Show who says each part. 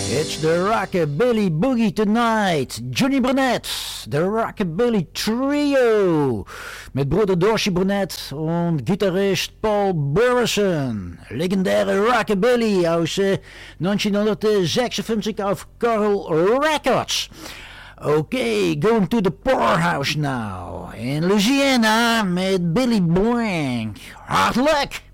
Speaker 1: It's the Rockabilly Boogie Tonight. Johnny Burnett, the Rockabilly Trio. Mit Bruder Dorsey Burnett und Gitarrist Paul Burleson. Legendäre Rockabilly aus 1956 auf Coral Records. Okay, going to the poorhouse now. In Louisiana met Billy Blank. Hard luck!